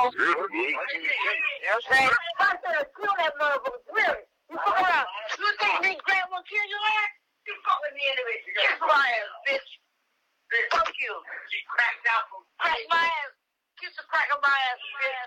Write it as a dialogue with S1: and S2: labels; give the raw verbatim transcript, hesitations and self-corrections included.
S1: I'm saying? I said, kill that motherfucker, really. You fuck around. You think me Grant will kill your ass? You fuck with me anyway. Kiss my ass, bitch. Fuck you. She cracked out from... Crack my ass. Kiss the crack of my ass, bitch.